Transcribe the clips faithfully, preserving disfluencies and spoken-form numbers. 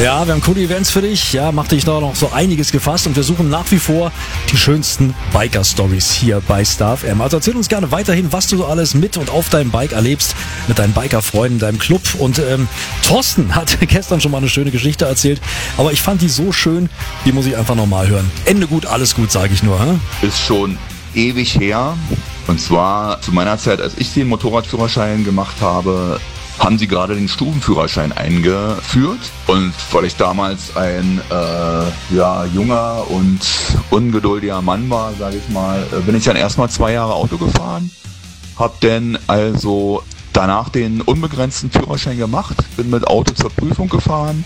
Ja, wir haben coole Events für dich. Ja, mach dich da noch so einiges gefasst und wir suchen nach wie vor die schönsten Biker-Stories hier bei Star F M. Also erzähl uns gerne weiterhin, was du so alles mit und auf deinem Bike erlebst, mit deinen Biker-Freunden, deinem Club. Und ähm, Thorsten hat gestern schon mal eine schöne Geschichte erzählt, aber ich fand die so schön, die muss ich einfach nochmal hören. Ende gut, alles gut, sage ich nur. Hä? Ist schon ewig her. Und zwar zu meiner Zeit, als ich den Motorradführerschein gemacht habe, haben sie gerade den Stufenführerschein eingeführt. Und weil ich damals ein äh, ja, junger und ungeduldiger Mann war, sage ich mal, bin ich dann erstmal zwei Jahre Auto gefahren. Hab dann also danach den unbegrenzten Führerschein gemacht, bin mit Auto zur Prüfung gefahren.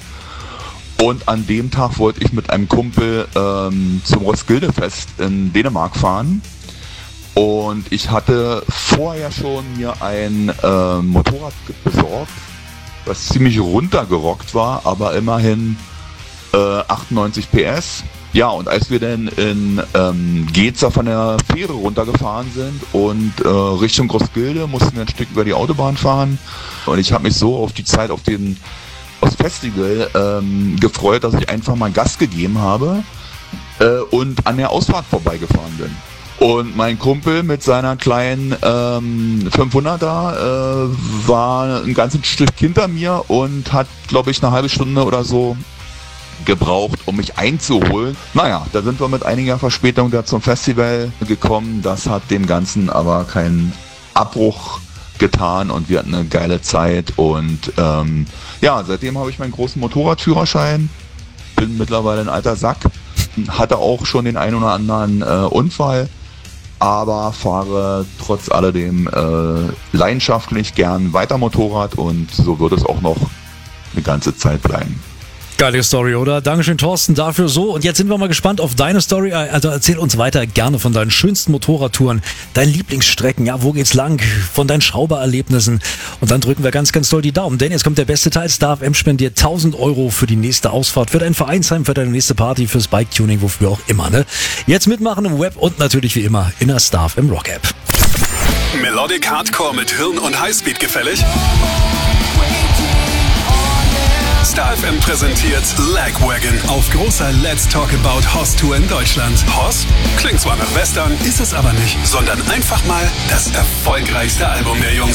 Und an dem Tag wollte ich mit einem Kumpel ähm, zum Roskilde-Fest in Dänemark fahren. Und ich hatte vorher schon mir ein äh, Motorrad besorgt, was ziemlich runtergerockt war, aber immerhin äh, achtundneunzig P S. Ja, und als wir dann in ähm, Geza von der Fähre runtergefahren sind und äh, Richtung Roskilde mussten wir ein Stück über die Autobahn fahren. Und ich habe mich so auf die Zeit auf den aufs Festival ähm, gefreut, dass ich einfach mal Gas gegeben habe äh, und an der Ausfahrt vorbeigefahren bin. Und mein Kumpel mit seiner kleinen ähm, fünfhunderter äh, war ein ganzes Stück hinter mir und hat, glaube ich, eine halbe Stunde oder so gebraucht, um mich einzuholen. Naja, da sind wir mit einiger Verspätung da zum Festival gekommen. Das hat dem Ganzen aber keinen Abbruch getan und wir hatten eine geile Zeit. Und ähm, ja, seitdem habe ich meinen großen Motorradführerschein. Bin mittlerweile ein alter Sack. Hatte auch schon den einen oder anderen äh, Unfall. Aber fahre trotz alledem äh, leidenschaftlich gern weiter Motorrad und so wird es auch noch eine ganze Zeit bleiben. Geile Story, oder? Dankeschön, Thorsten, dafür so. Und jetzt sind wir mal gespannt auf deine Story. Also erzähl uns weiter gerne von deinen schönsten Motorradtouren, deinen Lieblingsstrecken. Ja, wo geht's lang? Von deinen Schraubererlebnissen. Und dann drücken wir ganz, ganz doll die Daumen. Denn jetzt kommt der beste Teil. Star F M spendiert tausend Euro für die nächste Ausfahrt, für dein Vereinsheim, für deine nächste Party, fürs Bike-Tuning, wofür auch immer, ne? Jetzt mitmachen im Web und natürlich wie immer in der Star F M Rock App. Melodic Hardcore mit Hirn und Highspeed gefällig? Star F M präsentiert Lagwagon auf großer Let's Talk About Hoss Tour in Deutschland. Hoss? Klingt zwar nach Western, ist es aber nicht, sondern einfach mal das erfolgreichste Album der Jungs.